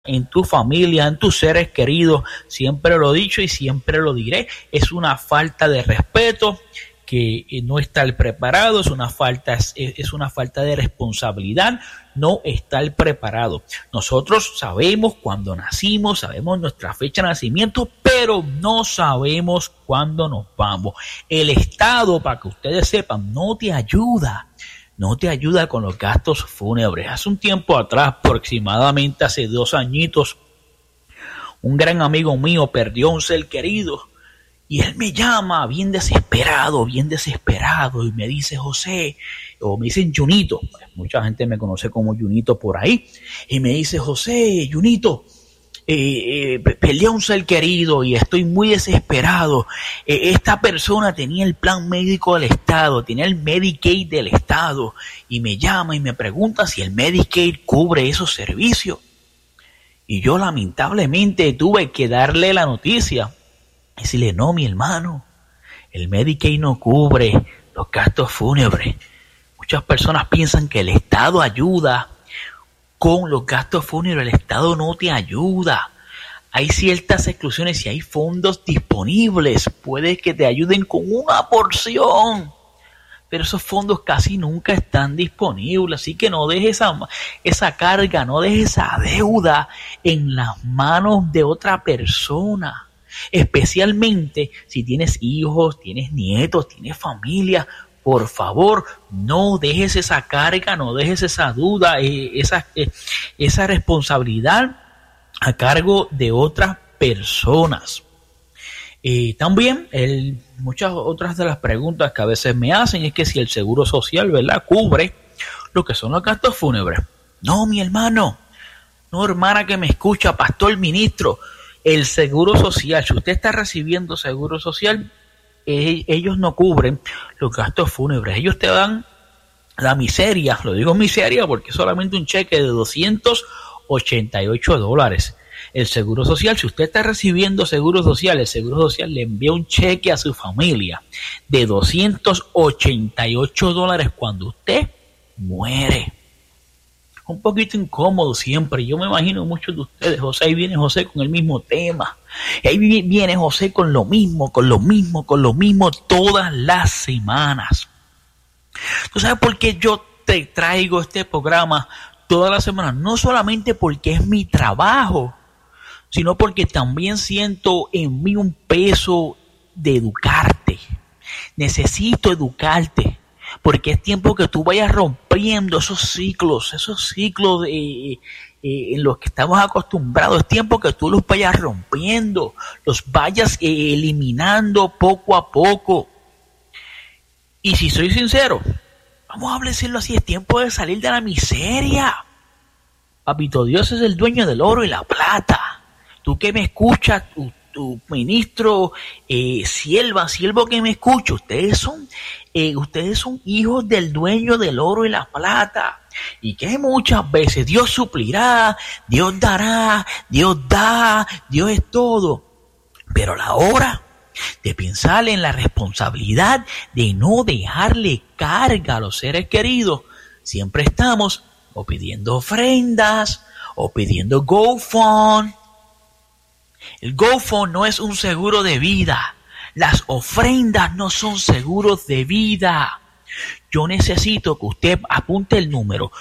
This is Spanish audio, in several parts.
en tu familia, en tus seres queridos. Siempre lo he dicho y siempre lo diré. Es una falta de respeto que no estar preparado, es una falta de responsabilidad, no estar preparado. Nosotros sabemos cuándo nacimos, sabemos nuestra fecha de nacimiento, pero no sabemos cuándo nos vamos. El Estado, para que ustedes sepan, no te ayuda con los gastos fúnebres. Hace un tiempo atrás, aproximadamente hace 2 añitos, un gran amigo mío perdió un ser querido y él me llama bien desesperado, y me dice: José, o me dicen Junito, mucha gente me conoce como Junito por ahí, y me dice: José, Junito, perdí a un ser querido y estoy muy desesperado. Esta persona tenía el plan médico del Estado, tenía el Medicaid del Estado, y me llama y me pregunta si el Medicaid cubre esos servicios. Y yo lamentablemente tuve que darle la noticia, decirle: no, mi hermano, el Medicaid no cubre los gastos fúnebres. Muchas personas piensan que el Estado ayuda con los gastos fúnebres. El Estado no te ayuda. Hay ciertas exclusiones y hay fondos disponibles. Puede que te ayuden con una porción, pero esos fondos casi nunca están disponibles. Así que no dejes esa carga, no dejes esa deuda en las manos de otra persona. Especialmente si tienes hijos, tienes nietos, tienes familia. Por favor, no dejes esa carga, no dejes esa duda, esa responsabilidad a cargo de otras personas. También muchas otras de las preguntas que a veces me hacen es que si el Seguro Social, ¿verdad?, cubre lo que son los gastos fúnebres. No, mi hermano, no, hermana que me escucha, pastor, ministro, el Seguro Social, si usted está recibiendo Seguro Social, ellos no cubren los gastos fúnebres. Ellos te dan la miseria, lo digo miseria porque es solamente un cheque de $288. El Seguro Social, si usted está recibiendo Seguro Social, el Seguro Social le envía un cheque a su familia de $288 cuando usted muere. Un poquito incómodo siempre. Yo me imagino muchos de ustedes: José, ahí viene José con el mismo tema. Ahí viene José con lo mismo todas las semanas. ¿Tú sabes por qué yo te traigo este programa todas las semanas? No solamente porque es mi trabajo, sino porque también siento en mí un peso de educarte. Necesito educarte, porque es tiempo que tú vayas rompiendo esos ciclos en los que estamos acostumbrados. Es tiempo que tú los vayas rompiendo, los vayas eliminando poco a poco. Y si soy sincero, vamos a decirlo así, es tiempo de salir de la miseria. Papito Dios es el dueño del oro y la plata. Tú que me escuchas, tu ministro, siervo que me escucha, ustedes son hijos del dueño del oro y la plata. Y que muchas veces Dios suplirá, Dios dará, Dios da, Dios es todo. Pero a la hora de pensar en la responsabilidad de no dejarle carga a los seres queridos, siempre estamos o pidiendo ofrendas o pidiendo GoFund. El GoFund no es un seguro de vida. Las ofrendas no son seguros de vida. Yo necesito que usted apunte el número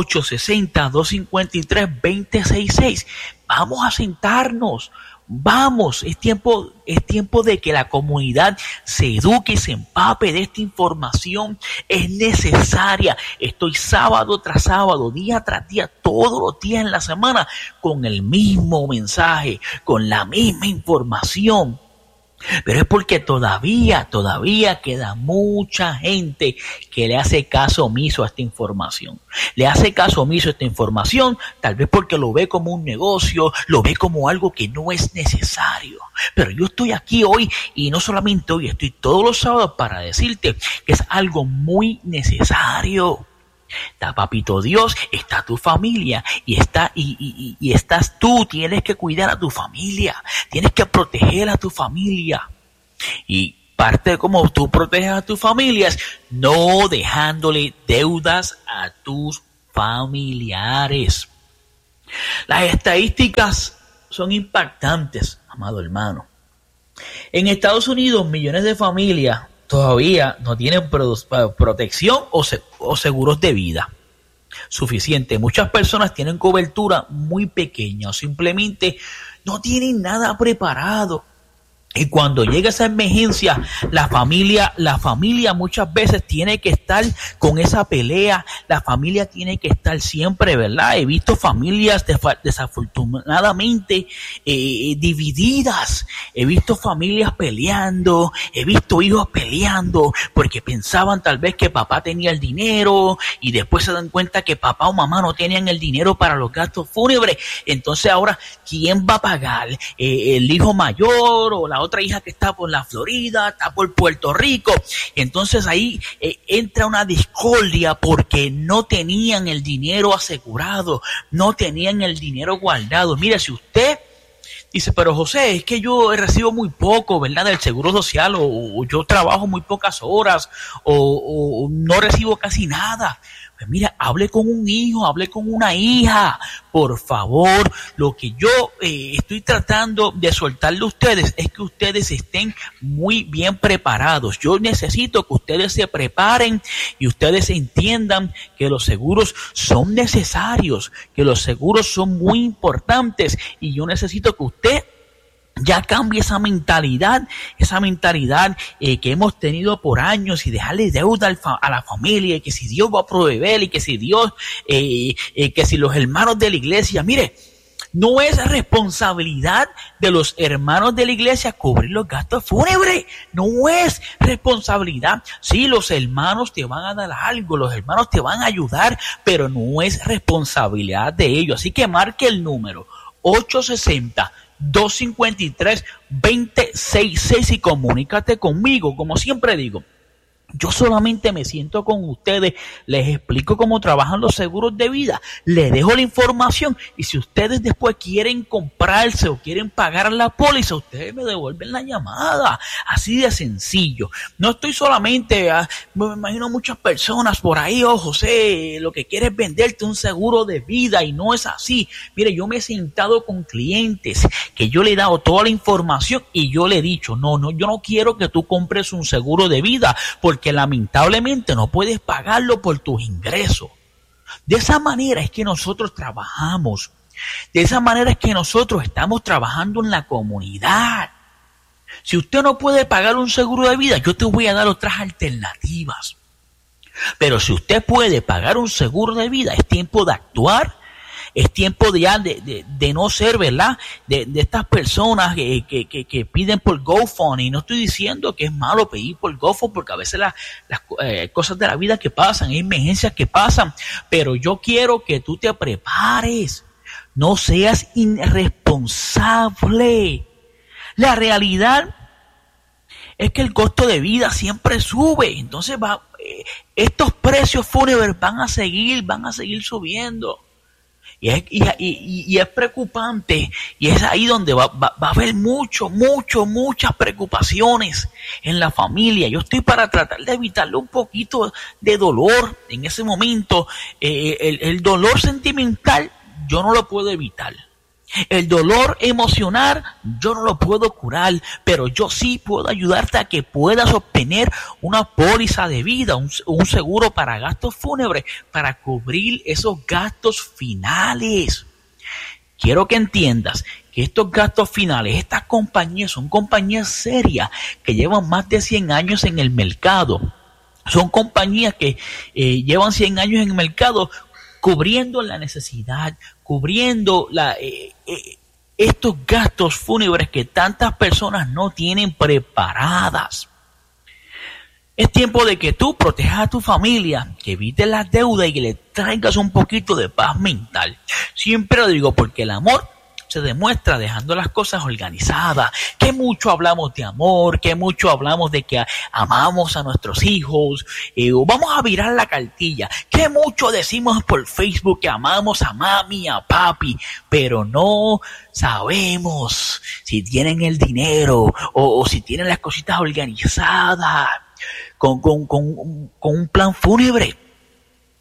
860-253-2066. Vamos a sentarnos. Vamos, es tiempo de que la comunidad se eduque y se empape de esta información. Es necesaria. Estoy sábado tras sábado, día tras día, todos los días en la semana, con el mismo mensaje, con la misma información. Pero es porque todavía queda mucha gente que le hace caso omiso a esta información. Le hace caso omiso a esta información, tal vez porque lo ve como un negocio, lo ve como algo que no es necesario. Pero yo estoy aquí hoy, y no solamente hoy, estoy todos los sábados para decirte que es algo muy necesario. Está Papito Dios, está tu familia y estás tú. Tienes que cuidar a tu familia, tienes que proteger a tu familia, y parte de cómo tú proteges a tu familia es no dejándole deudas a tus familiares. Las estadísticas son impactantes, amado hermano. En Estados Unidos, millones de familias todavía no tienen protección o seguros de vida suficiente. Muchas personas tienen cobertura muy pequeña o simplemente no tienen nada preparado. Y cuando llega esa emergencia, la familia muchas veces tiene que estar con esa pelea. La familia tiene que estar siempre, ¿verdad? He visto familias desafortunadamente divididas. He visto familias peleando. He visto hijos peleando porque pensaban tal vez que papá tenía el dinero y después se dan cuenta que papá o mamá no tenían el dinero para los gastos fúnebres. Entonces ahora, ¿quién va a pagar? ¿El hijo mayor o la otra hija que está por la Florida, está por Puerto Rico? Entonces ahí entra una discordia porque no tenían el dinero asegurado, no tenían el dinero guardado. Mire, si usted dice, pero José, es que yo recibo muy poco, ¿verdad?, del seguro social, o yo trabajo muy pocas horas, o no recibo casi nada. Pues mira, hable con un hijo, hable con una hija, por favor. Lo que yo estoy tratando de soltarle a ustedes es que ustedes estén muy bien preparados. Yo necesito que ustedes se preparen y ustedes entiendan que los seguros son necesarios, que los seguros son muy importantes, y yo necesito que usted ya cambie esa mentalidad que hemos tenido por años, y dejarle deuda a la familia, y que si Dios va a proveer, y que si Dios, que si los hermanos de la iglesia. Mire, no es responsabilidad de los hermanos de la iglesia cubrir los gastos fúnebres. No es responsabilidad. Sí, los hermanos te van a dar algo, los hermanos te van a ayudar, pero no es responsabilidad de ellos. Así que marque el número 860-253-2066 y comunícate conmigo. Como siempre digo, yo solamente me siento con ustedes, les explico cómo trabajan los seguros de vida, les dejo la información, y si ustedes después quieren comprarse o quieren pagar la póliza, ustedes me devuelven la llamada. Así de sencillo. No estoy solamente, me imagino muchas personas por ahí, oh José, lo que quieres es venderte un seguro de vida, y no es así. Mire, yo me he sentado con clientes que yo le he dado toda la información y yo le he dicho, no, yo no quiero que tú compres un seguro de vida, porque lamentablemente no puedes pagarlo por tus ingresos. De esa manera es que nosotros trabajamos. De esa manera es que nosotros estamos trabajando en la comunidad. Si usted no puede pagar un seguro de vida, yo te voy a dar otras alternativas. Pero si usted puede pagar un seguro de vida, es tiempo de actuar. Es tiempo ya de no ser, ¿verdad?, de estas personas que piden por GoFundMe. No estoy diciendo que es malo pedir por GoFundMe, porque a veces las cosas de la vida que pasan, hay emergencias que pasan, pero yo quiero que tú te prepares. No seas irresponsable. La realidad es que el costo de vida siempre sube. Entonces estos precios fúnebres van a seguir subiendo. Y es preocupante, y es ahí donde va a haber muchas preocupaciones en la familia. Yo estoy para tratar de evitarle un poquito de dolor en ese momento. El dolor sentimental yo no lo puedo evitar. El dolor emocional yo no lo puedo curar, pero yo sí puedo ayudarte a que puedas obtener una póliza de vida, un seguro para gastos fúnebres, para cubrir esos gastos finales. Quiero que entiendas que estos gastos finales, estas compañías son compañías serias que llevan más de 100 años en el mercado. Son compañías que llevan 100 años en el mercado cubriendo la necesidad, cubriendo estos gastos fúnebres que tantas personas no tienen preparadas. Es tiempo de que tú protejas a tu familia, que evites las deudas y que le traigas un poquito de paz mental. Siempre lo digo porque el amor se demuestra dejando las cosas organizadas. Que mucho hablamos de amor, que mucho hablamos de que amamos a nuestros hijos, o vamos a virar la cartilla. Que mucho decimos por Facebook que amamos a mami, a papi, pero no sabemos si tienen el dinero o si tienen las cositas organizadas con un plan fúnebre.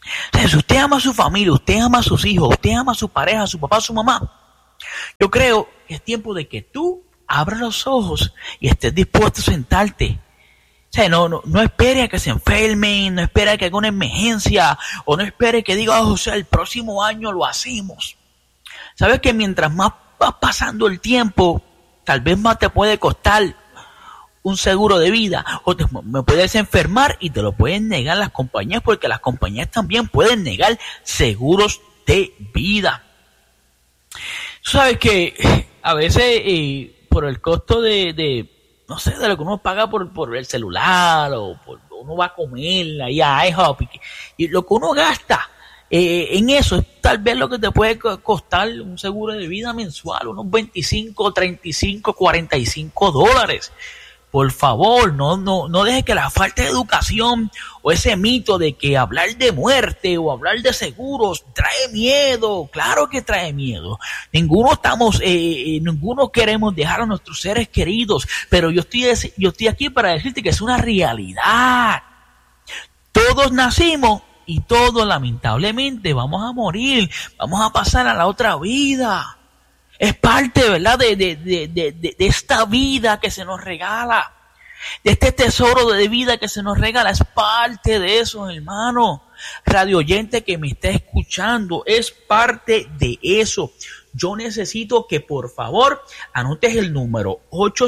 O sea, si usted ama a su familia, usted ama a sus hijos, usted ama a su pareja, a su papá, a su mamá, yo creo que es tiempo de que tú abras los ojos y estés dispuesto a sentarte. O sea, no espere a que se enfermen, no espere a que haga una emergencia, o no espere que diga, o sea, el próximo año lo hacemos. Sabes que mientras más va pasando el tiempo, tal vez más te puede costar un seguro de vida, o me puedes enfermar y te lo pueden negar las compañías, porque las compañías también pueden negar seguros de vida. Sabes que a veces por el costo no sé, de lo que uno paga por el celular, o uno va a comer ahí a IHOP, y lo que uno gasta en eso es tal vez lo que te puede costar un seguro de vida mensual, unos 25, 35, 45 dólares. Por favor, no deje que la falta de educación o ese mito de que hablar de muerte o hablar de seguros trae miedo. Claro que trae miedo. Ninguno queremos dejar a nuestros seres queridos, pero yo estoy aquí para decirte que es una realidad. Todos nacimos y todos lamentablemente vamos a morir, vamos a pasar a la otra vida. Es parte, ¿verdad?, de esta vida que se nos regala, de este tesoro de vida que se nos regala. Es parte de eso, hermano. Radio oyente que me está escuchando, es parte de eso. Yo necesito que por favor anotes el número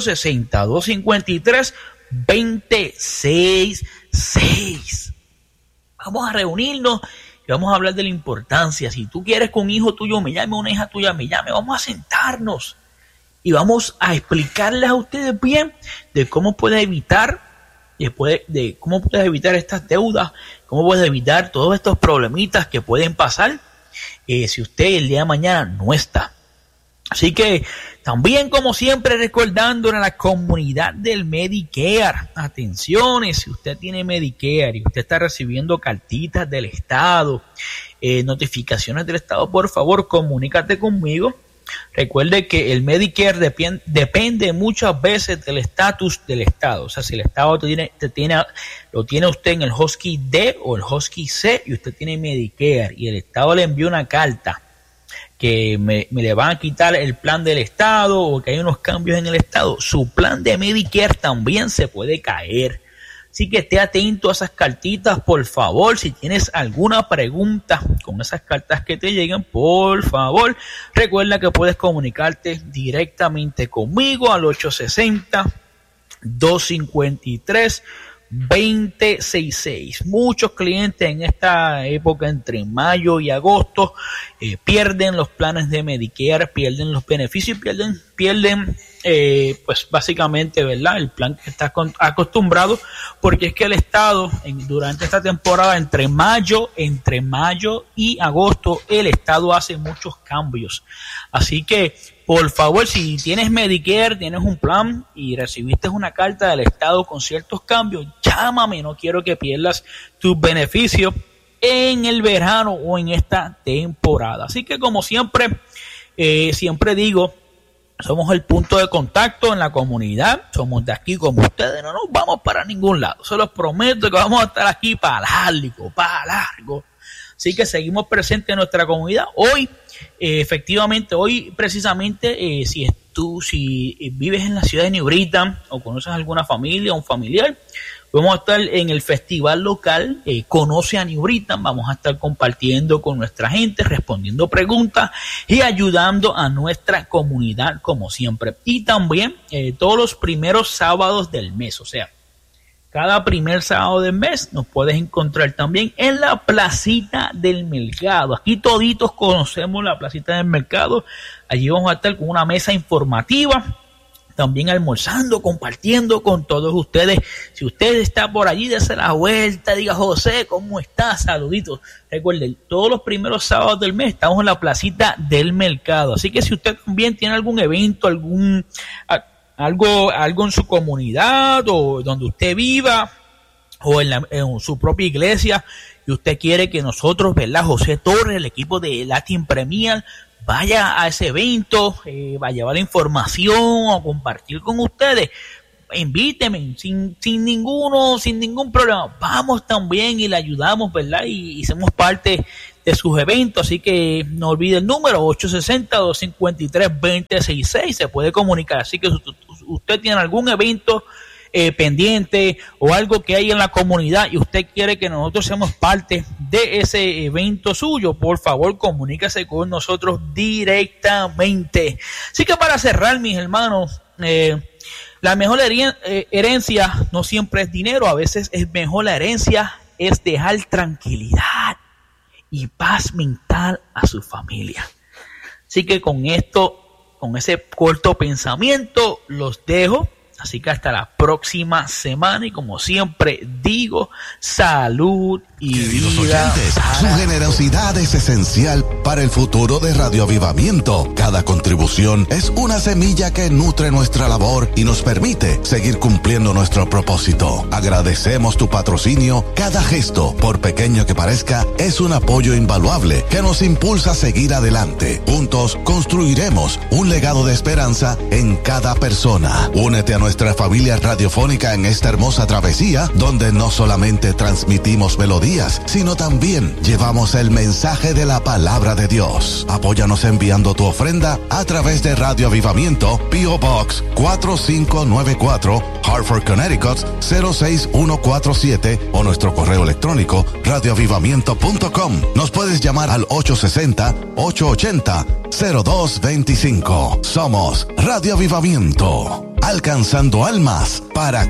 860-253-2066. Vamos a reunirnos y vamos a hablar de la importancia. Si tú quieres que un hijo tuyo me llame, una hija tuya me llame, vamos a sentarnos y vamos a explicarles a ustedes bien de cómo puedes evitar, de cómo puedes evitar estas deudas, cómo puedes evitar todos estos problemitas que pueden pasar si usted el día de mañana no está. Así que también, como siempre, recordando a la comunidad del Medicare, atenciones, si usted tiene Medicare y usted está recibiendo cartitas del Estado, notificaciones del Estado, por favor, comunícate conmigo. Recuerde que el Medicare depende muchas veces del estatus del Estado. O sea, si el Estado lo tiene usted en el Husky D o el Husky C y usted tiene Medicare y el Estado le envió una carta que me le van a quitar el plan del Estado o que hay unos cambios en el Estado, su plan de Medicare también se puede caer. Así que esté atento a esas cartitas, por favor. Si tienes alguna pregunta con esas cartas que te llegan, por favor, recuerda que puedes comunicarte directamente conmigo al 860-253-2066. Muchos clientes en esta época entre mayo y agosto pierden los planes de Medicare, pierden los beneficios, pierden pues básicamente, ¿verdad?, el plan que está acostumbrado, porque es que el Estado durante esta temporada entre mayo y agosto el Estado hace muchos cambios. Así que por favor, si tienes Medicare, tienes un plan y recibiste una carta del Estado con ciertos cambios, llámame, no quiero que pierdas tus beneficios en el verano o en esta temporada. Así que como siempre digo, somos el punto de contacto en la comunidad, somos de aquí como ustedes, no nos vamos para ningún lado, se los prometo que vamos a estar aquí para largo. Así que seguimos presentes en nuestra comunidad. Hoy, hoy precisamente, si vives en la ciudad de New Britain o conoces alguna familia o un familiar, vamos a estar en el festival local Conoce a New Britain. Vamos a estar compartiendo con nuestra gente, respondiendo preguntas y ayudando a nuestra comunidad como siempre. Y también todos los primeros sábados del mes, o sea, cada primer sábado del mes nos puedes encontrar también en la placita del mercado. Aquí toditos conocemos la placita del mercado. Allí vamos a estar con una mesa informativa, también almorzando, compartiendo con todos ustedes. Si usted está por allí, dése la vuelta, diga: José, ¿cómo estás? Saluditos. Recuerden, todos los primeros sábados del mes estamos en la placita del mercado. Así que si usted también tiene algún evento, algo en su comunidad o donde usted viva o en su propia iglesia y usted quiere que nosotros, ¿verdad?, José Torres, el equipo de Latin Premier, vaya a ese evento, va a llevar la información o compartir con ustedes, invíteme sin ningún problema. Vamos también y le ayudamos, ¿verdad? Y somos parte de sus eventos, así que no olvide el número 860-253-2066, se puede comunicar. Así que si usted tiene algún evento pendiente o algo que hay en la comunidad y usted quiere que nosotros seamos parte de ese evento suyo, por favor comuníquese con nosotros directamente. Así que para cerrar, mis hermanos, la mejor herencia no siempre es dinero, a veces es mejor la herencia es dejar tranquilidad y paz mental a su familia. Así que con esto, con ese corto pensamiento, los dejo. Así que hasta la próxima semana y como siempre digo, salud y queridos vida. Oyentes, su generosidad es esencial para el futuro de Radio Avivamiento. Cada contribución es una semilla que nutre nuestra labor y nos permite seguir cumpliendo nuestro propósito. Agradecemos tu patrocinio. Cada gesto, por pequeño que parezca, es un apoyo invaluable que nos impulsa a seguir adelante. Juntos construiremos un legado de esperanza en cada persona. Únete a nuestra familia radiofónica en esta hermosa travesía, donde no solamente transmitimos melodías, sino también llevamos el mensaje de la palabra de Dios. Apóyanos enviando tu ofrenda a través de Radio Avivamiento, P.O. Box 4594, Hartford, Connecticut 06147, o nuestro correo electrónico radioavivamiento.com. Nos puedes llamar al 860-880-0225. Somos Radio Avivamiento, alcanzando almas para